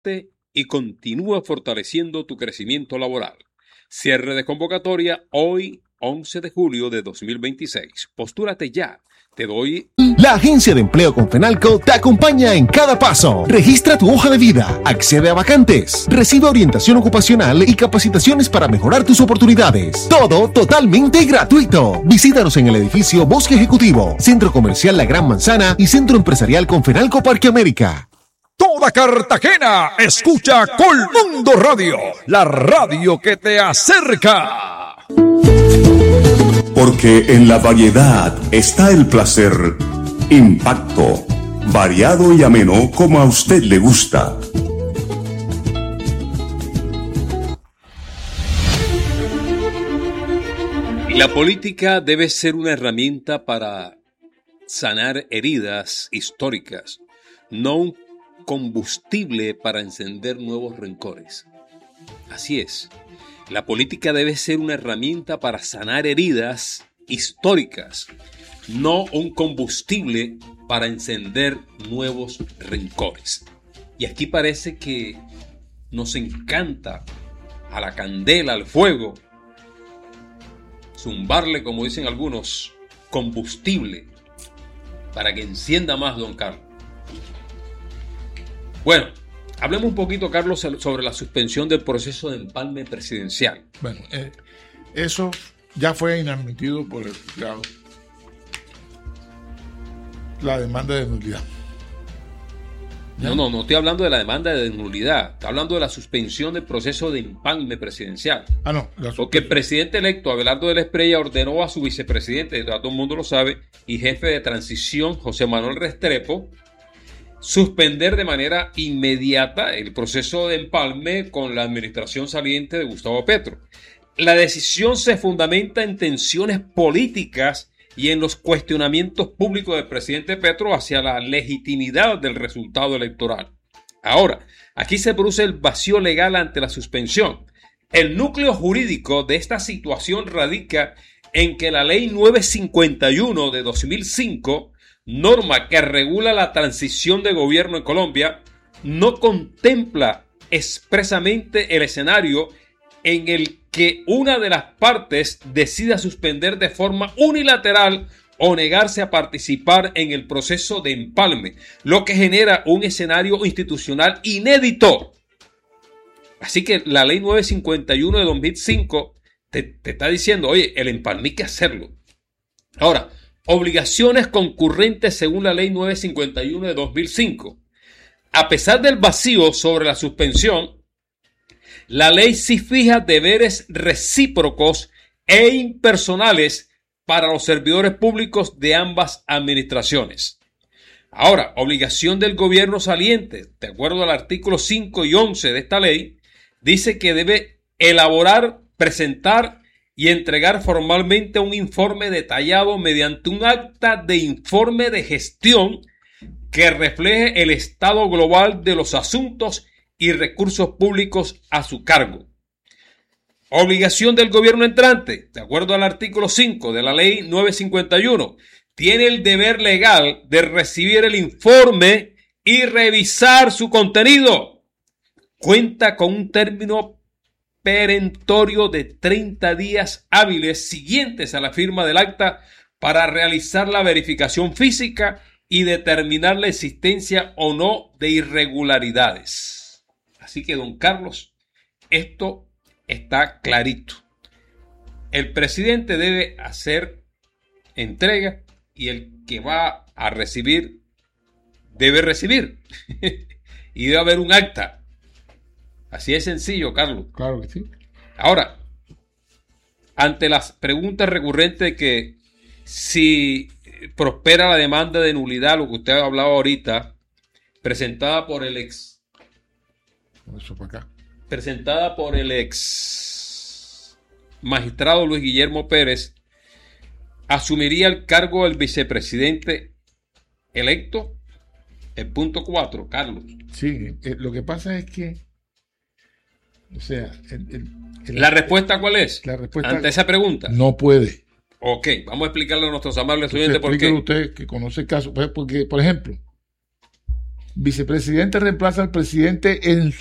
y continúa fortaleciendo tu crecimiento laboral. Cierre de convocatoria hoy, 11 de julio de 2026. Postúlate ya. Te doy. La Agencia de Empleo con FENALCO te acompaña en cada paso. Registra tu hoja de vida, accede a vacantes, recibe orientación ocupacional y capacitaciones para mejorar tus oportunidades. Todo totalmente gratuito. Visítanos en el edificio Bosque Ejecutivo, Centro Comercial La Gran Manzana y Centro Empresarial con FENALCO Parque América. Toda Cartagena escucha Colmundo Radio, la radio que te acerca. Porque en la variedad está el placer. Impacto, variado y ameno como a usted le gusta. La política debe ser una herramienta para sanar heridas históricas, no un combustible para encender nuevos rencores. Así es. La política debe ser una herramienta para sanar heridas históricas, no un combustible para encender nuevos rencores. Y aquí parece que nos encanta a la candela, al fuego, zumbarle, como dicen algunos, combustible para que encienda más, don Carlos. Bueno, hablemos un poquito, Carlos, sobre la suspensión del proceso de empalme presidencial. Bueno, eso ya fue inadmitido por el juzgado. La demanda de nulidad. No estoy hablando de la demanda de nulidad. Estoy hablando de la suspensión del proceso de empalme presidencial. Porque el presidente electo, Abelardo de la Espriella, ordenó a su vicepresidente, todo el mundo lo sabe, y jefe de transición, José Manuel Restrepo, suspender de manera inmediata el proceso de empalme con la administración saliente de Gustavo Petro. La decisión se fundamenta en tensiones políticas y en los cuestionamientos públicos del presidente Petro hacia la legitimidad del resultado electoral. Ahora, aquí se produce el vacío legal ante la suspensión. El núcleo jurídico de esta situación radica en que la Ley 951 de 2005, norma que regula la transición de gobierno en Colombia, no contempla expresamente el escenario en el que una de las partes decida suspender de forma unilateral o negarse a participar en el proceso de empalme, lo que genera un escenario institucional inédito. Así que la Ley 951 de 2005 te está diciendo, oye, el empalme hay que hacerlo. Ahora, obligaciones concurrentes según la Ley 951 de 2005. A pesar del vacío sobre la suspensión, la ley sí fija deberes recíprocos e impersonales para los servidores públicos de ambas administraciones. Ahora, obligación del gobierno saliente, de acuerdo al artículo 5 y 11 de esta ley, dice que debe elaborar, presentar y entregar formalmente un informe detallado mediante un acta de informe de gestión que refleje el estado global de los asuntos y recursos públicos a su cargo. Obligación del gobierno entrante, de acuerdo al artículo 5 de la Ley 951, tiene el deber legal de recibir el informe y revisar su contenido. Cuenta con un término perentorio de 30 días hábiles siguientes a la firma del acta para realizar la verificación física y determinar la existencia o no de irregularidades. Así que, don Carlos, esto está clarito. El presidente debe hacer entrega y el que va a recibir debe recibir. Y debe haber un acta. Así es sencillo, Carlos. Claro que sí. Ahora, ante las preguntas recurrentes de que si prospera la demanda de nulidad, lo que usted ha hablado ahorita, presentada por el ex magistrado Luis Guillermo Pérez, ¿asumiría el cargo del vicepresidente electo? El punto 4, Carlos. Sí, lo que pasa es que, o sea, ¿la respuesta cuál es? La respuesta ante esa pregunta. No puede. Ok, vamos a explicarle a nuestros amables oyentes por qué. Usted que conoce el caso, porque, por ejemplo, Vicepresidente reemplaza al presidente en